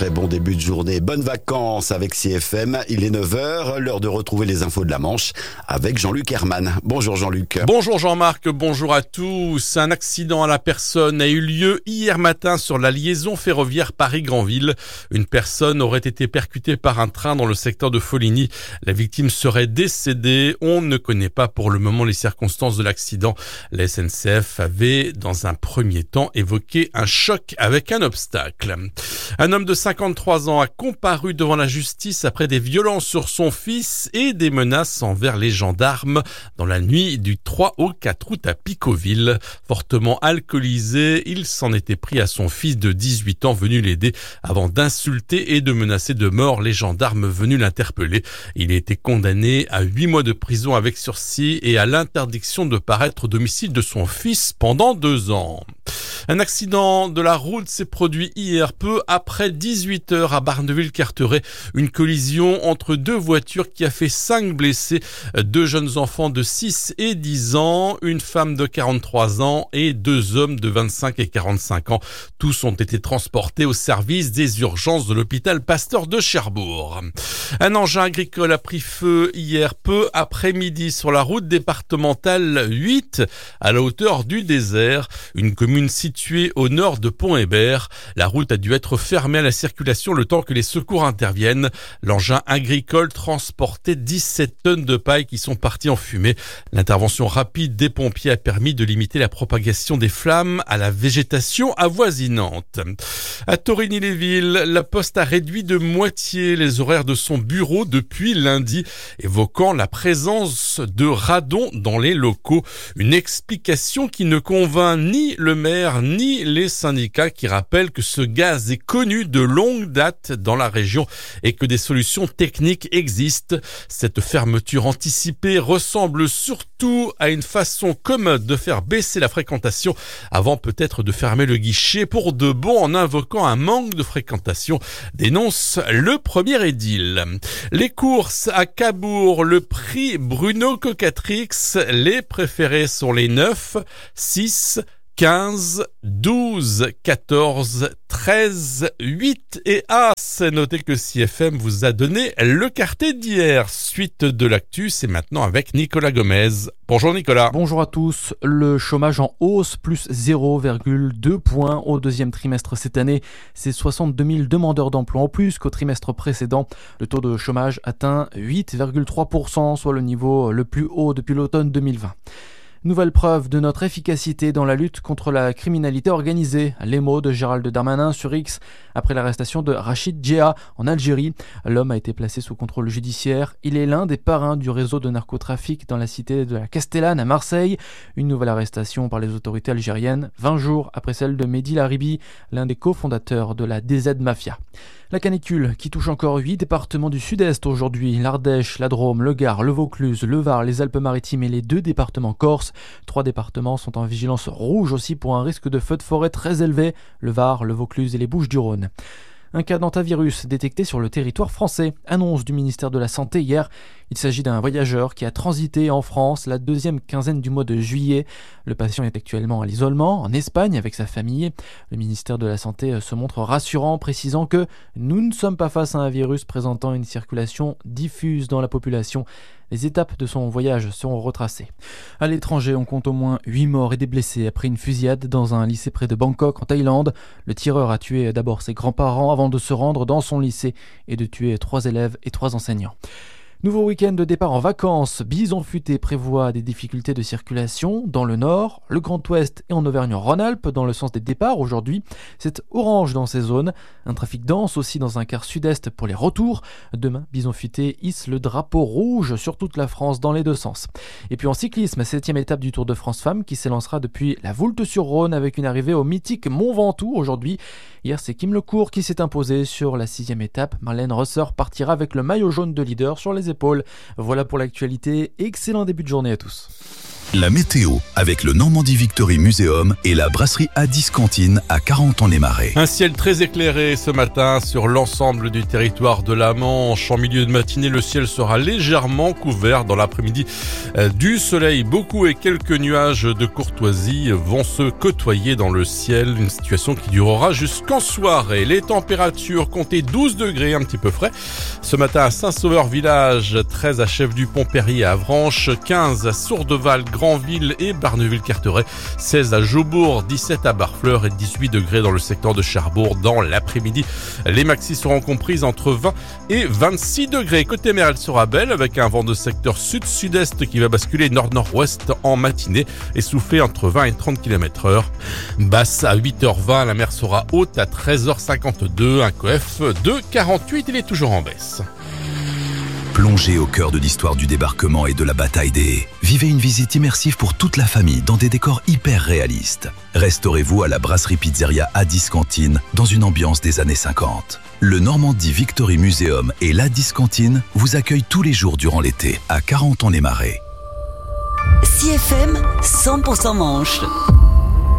très bon début de journée. Bonnes vacances avec CFM. Il est 9h, l'heure de retrouver les infos de la Manche avec Jean-Luc Herman. Bonjour Jean-Luc. Bonjour Jean-Marc, bonjour à tous. Un accident à la personne a eu lieu hier matin sur la liaison ferroviaire Paris-Granville. Une personne aurait été percutée par un train dans le secteur de Foligny. La victime serait décédée. On ne connaît pas pour le moment les circonstances de l'accident. La SNCF avait dans un premier temps évoqué un choc avec un obstacle. Un homme de 53 ans a comparu devant la justice après des violences sur son fils et des menaces envers les gendarmes dans la nuit du 3 au 4 août à Picauville. Fortement alcoolisé, il s'en était pris à son fils de 18 ans venu l'aider avant d'insulter et de menacer de mort les gendarmes venus l'interpeller. Il a été condamné à 8 mois de prison avec sursis et à l'interdiction de paraître au domicile de son fils pendant 2 ans. Un accident de la route s'est produit hier peu après 18h à Barneville-Carteret. Une collision entre 2 voitures qui a fait 5 blessés, 2 jeunes enfants de 6 et 10 ans, une femme de 43 ans et 2 hommes de 25 et 45 ans. Tous ont été transportés au service des urgences de l'hôpital Pasteur de Cherbourg. Un engin agricole a pris feu hier peu après-midi sur la route départementale 8 à la hauteur du Désert, une commune située au nord de Pont-Hébert. La route a dû être fermée à la circulation le temps que les secours interviennent. L'engin agricole transportait 17 tonnes de paille qui sont parties en fumée. L'intervention rapide des pompiers a permis de limiter la propagation des flammes à la végétation avoisinante. À Torigny-les-Villes, la Poste a réduit de moitié les horaires de son bureau depuis lundi, évoquant la présence de radon dans les locaux. Une explication qui ne convainc ni le maire ni les syndicats qui rappellent que ce gaz est connu de longue date dans la région et que des solutions techniques existent. Cette fermeture anticipée ressemble surtout à une façon commode de faire baisser la fréquentation avant peut-être de fermer le guichet pour de bon en invoquant un manque de fréquentation, dénonce le premier édile. Les courses à Cabourg, le prix Bruno Cocatrix, les préférés sont les 9, 6, 15, 12, 14, 13, 8 et As. Notez que CFM vous a donné le quartet d'hier. Suite de l'actu, c'est maintenant avec Nicolas Gomez. Bonjour Nicolas. Bonjour à tous. Le chômage en hausse, plus 0,2 points au deuxième trimestre cette année. C'est 62 000 demandeurs d'emploi en plus qu'au trimestre précédent. Le taux de chômage atteint 8,3%, soit le niveau le plus haut depuis l'automne 2020. Nouvelle preuve de notre efficacité dans la lutte contre la criminalité organisée. Les mots de Gérald Darmanin sur X après l'arrestation de Rachid Djea en Algérie. L'homme a été placé sous contrôle judiciaire. Il est l'un des parrains du réseau de narcotrafic dans la cité de la Castellane à Marseille. Une nouvelle arrestation par les autorités algériennes 20 jours après celle de Mehdi Laribi, l'un des cofondateurs de la DZ Mafia. La canicule qui touche encore 8 départements du sud-est aujourd'hui, l'Ardèche, la Drôme, le Gard, le Vaucluse, le Var, les Alpes-Maritimes et les 2 départements corses. 3 départements sont en vigilance rouge aussi pour un risque de feu de forêt très élevé, le Var, le Vaucluse et les Bouches-du-Rhône. Un cas d'hantavirus détecté sur le territoire français, annonce du ministère de la Santé hier. Il s'agit d'un voyageur qui a transité en France la 2e quinzaine du mois de juillet. Le patient est actuellement à l'isolement en Espagne avec sa famille. Le ministère de la Santé se montre rassurant, précisant que nous ne sommes pas face à un virus présentant une circulation diffuse dans la population. Les étapes de son voyage seront retracées. À l'étranger, on compte au moins 8 morts et des blessés après une fusillade dans un lycée près de Bangkok en Thaïlande. Le tireur a tué d'abord ses grands-parents avant de se rendre dans son lycée et de tuer 3 élèves et 3 enseignants. Nouveau week-end de départ en vacances. Bison Futé prévoit des difficultés de circulation dans le nord, le Grand Ouest et en Auvergne-Rhône-Alpes dans le sens des départs aujourd'hui. C'est orange dans ces zones. Un trafic dense aussi dans un quart sud-est pour les retours. Demain, Bison Futé hisse le drapeau rouge sur toute la France dans les 2 sens. Et puis en cyclisme, 7e étape du Tour de France Femmes qui s'élancera depuis la Voulte-sur-Rhône avec une arrivée au mythique Mont Ventoux aujourd'hui. Hier, c'est Kim Lecourt qui s'est imposé sur la 6e étape. Marlène Rosser partira avec le maillot jaune de leader sur les épaules. Voilà pour l'actualité. Excellent début de journée à tous. La météo avec le Normandie Victory Museum et la brasserie Addis Cantine à 40-ans-les-Marais. Un ciel très éclairé ce matin sur l'ensemble du territoire de la Manche. En milieu de matinée, le ciel sera légèrement couvert. Dans l'après-midi, du soleil, beaucoup et quelques nuages de courtoisie vont se côtoyer dans le ciel. Une situation qui durera jusqu'en soirée. Les températures comptaient 12 degrés, un petit peu frais. Ce matin à Saint-Sauveur-Village, 13 à Chef-du-Pont-Perrier à Avranches, 15 à Sourdeval, Grandville et Barneville-Carteret, 16 à Jaubourg, 17 à Barfleur et 18 degrés dans le secteur de Cherbourg dans l'après-midi. Les maxis seront comprises entre 20 et 26 degrés. Côté mer, elle sera belle avec un vent de secteur sud-sud-est qui va basculer nord-nord-ouest en matinée et souffler entre 20 et 30 km/h. Basse à 8h20, la mer sera haute à 13h52, un coef de 48, il est toujours en baisse. Plongez au cœur de l'histoire du débarquement et de la bataille des haies. Vivez une visite immersive pour toute la famille dans des décors hyper réalistes. Restaurez-vous à la brasserie pizzeria Addis Cantine dans une ambiance des années 50. Le Normandie Victory Museum et l'Addis Cantine vous accueillent tous les jours durant l'été à 40-ans-les-Marais. CFM 100% Manche.